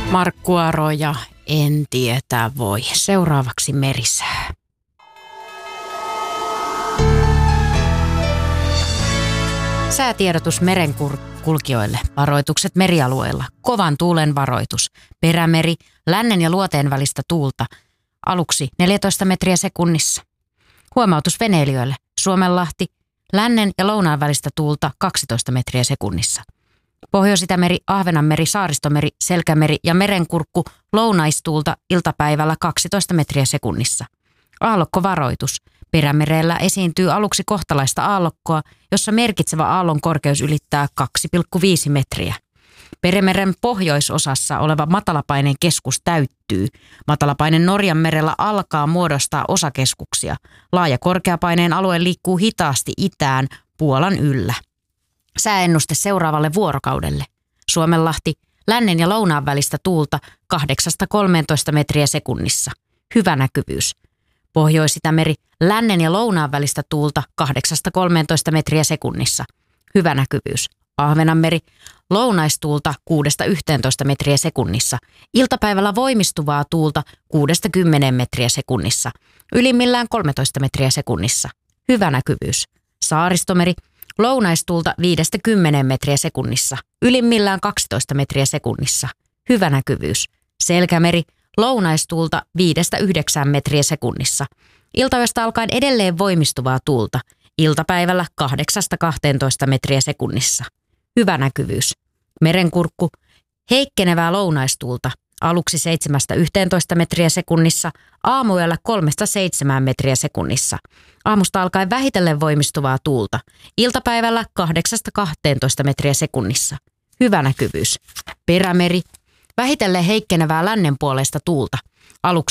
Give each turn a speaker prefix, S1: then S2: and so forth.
S1: Markku Aro ja En tietää voi. Seuraavaksi merisää. Säätiedotus merenkulkijoille. Varoitukset merialueilla. Kovan tuulen varoitus. Perämeri, lännen ja luoteen välistä tuulta. Aluksi 14 metriä sekunnissa. Huomautus veneilijöille. Suomenlahti, lännen ja lounaan välistä tuulta 12 metriä sekunnissa. Pohjois-Itämeri, Ahvenanmeri, Saaristomeri, Selkämeri ja Merenkurkku lounaistuulta iltapäivällä 12 metriä sekunnissa. Aallokkovaroitus. Perämerellä esiintyy aluksi kohtalaista aallokkoa, jossa merkitsevä aallon korkeus ylittää 2,5 metriä. Perämeren pohjoisosassa oleva matalapaineen keskus täyttyy. Matalapaine Norjanmerellä alkaa muodostaa osakeskuksia. Laaja korkeapaineen alue liikkuu hitaasti itään Puolan yllä. Sääennuste seuraavalle vuorokaudelle. Suomenlahti, lännen ja lounaan välistä tuulta 8-13 metriä sekunnissa. Hyvä näkyvyys. Pohjois-Itämeri, lännen ja lounaan välistä tuulta 8-13 metriä sekunnissa. Hyvä näkyvyys. Ahvenanmeri, lounaistuulta 6-11 metriä sekunnissa. Iltapäivällä voimistuvaa tuulta 6-10 metriä sekunnissa. Ylimmillään 13 metriä sekunnissa. Hyvä näkyvyys. Saaristomeri, lounaistuulta 5-10 metriä sekunnissa. Ylimmillään 12 metriä sekunnissa. Hyvä näkyvyys. Selkämeri, lounaistuulta 5-9 metriä sekunnissa. Iltayöstä alkaen edelleen voimistuvaa tuulta. Iltapäivällä 8-12 metriä sekunnissa. Hyvä näkyvyys. Merenkurkku, heikkenevää lounaistuulta. Aluksi 7-11 metriä sekunnissa, aamuyöllä 3-7 metriä sekunnissa. Aamusta alkaen vähitellen voimistuvaa tuulta. Iltapäivällä 8-12 metriä sekunnissa. Hyvä näkyvyys. Perämeri, vähitellen heikkenevää lännenpuoleista tuulta. Aluksi